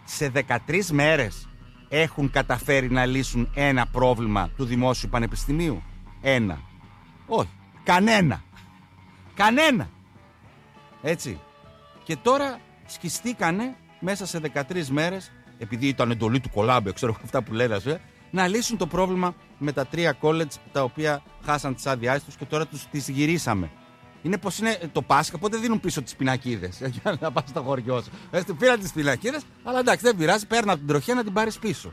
σε 13 μέρες έχουν καταφέρει να λύσουν ένα πρόβλημα του δημόσιου πανεπιστημίου? Ένα. Όχι. Κανένα. Έτσι. Και τώρα σκιστήκανε μέσα σε 13 μέρες, επειδή ήταν εντολή του Κολάμπε, ξέρω αυτά που λέγανε, να λύσουν το πρόβλημα με τα 3 college τα οποία χάσαν τις άδειές τους και τώρα τις γυρίσαμε. Είναι πως είναι το Πάσχα, πότε δίνουν πίσω τις πινακίδες για να πας στο χωριό σου. Πήραν τις πινακίδες, αλλά εντάξει, δεν πειράζει, παίρνα από την τροχιά να την πάρεις πίσω.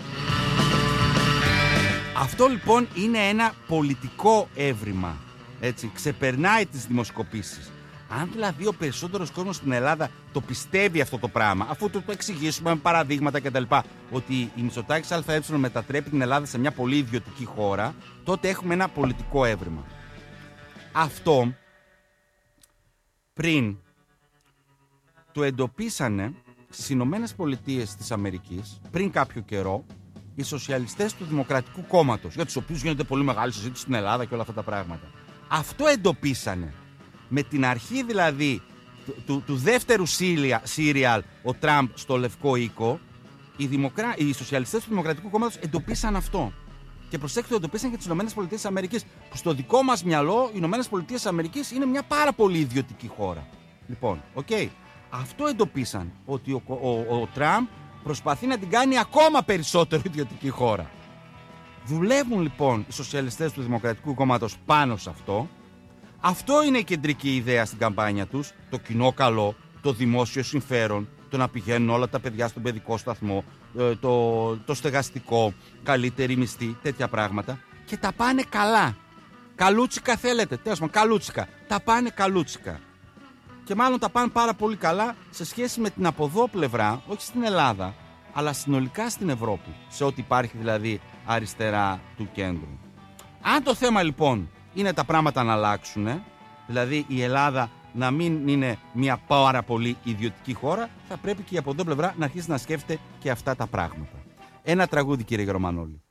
Αυτό λοιπόν είναι ένα πολιτικό έβριμα. Έτσι, ξεπερνάει τις δημοσκοπήσεις. Αν δηλαδή ο περισσότερος κόσμος στην Ελλάδα το πιστεύει αυτό το πράγμα, αφού το εξηγήσουμε με παραδείγματα κτλ., ότι η Μητσοτάκης ΑΕ μετατρέπει την Ελλάδα σε μια πολύ ιδιωτική χώρα, τότε έχουμε ένα πολιτικό έβριμα. Αυτό πριν το εντοπίσανε στις Ηνωμένες Πολιτείες της Αμερικής, πριν κάποιο καιρό, οι σοσιαλιστές του Δημοκρατικού Κόμματος, για τους οποίους γίνεται πολύ μεγάλη συζήτηση στην Ελλάδα και όλα αυτά τα πράγματα. Αυτό εντοπίσανε. Με την αρχή δηλαδή του δεύτερου σύριαλ, ο Τραμπ στο Λευκό Οίκο, οι σοσιαλιστές του Δημοκρατικού Κόμματος εντοπίσαν αυτό. Και προσέξτε, το εντοπίσαν και τις ΗΠΑ, που στο δικό μας μυαλό οι ΗΠΑ είναι μια πάρα πολύ ιδιωτική χώρα. Λοιπόν, αυτό εντοπίσαν, ότι ο Τραμπ προσπαθεί να την κάνει ακόμα περισσότερο ιδιωτική χώρα. Δουλεύουν λοιπόν οι σοσιαλιστές του Δημοκρατικού Κόμματος πάνω σε αυτό. Αυτό είναι η κεντρική ιδέα στην καμπάνια τους, το κοινό καλό, το δημόσιο συμφέρον, το να πηγαίνουν όλα τα παιδιά στον παιδικό σταθμό, το στεγαστικό, καλύτερη μισθή, τέτοια πράγματα, και τα πάνε καλά. Καλούτσικα θέλετε, τέλος πάντων, καλούτσικα. Τα πάνε καλούτσικα. Και μάλλον τα πάνε πάρα πολύ καλά σε σχέση με την από εδώ πλευρά, όχι στην Ελλάδα, αλλά συνολικά στην Ευρώπη, σε ό,τι υπάρχει δηλαδή αριστερά του κέντρου. Αν το θέμα λοιπόν είναι τα πράγματα να αλλάξουν, δηλαδή η Ελλάδα να μην είναι μια πάρα πολύ ιδιωτική χώρα, θα πρέπει και από εδώ πλευρά να αρχίσει να σκέφτεται και αυτά τα πράγματα. Ένα τραγούδι, κύριε Γερμανόλη.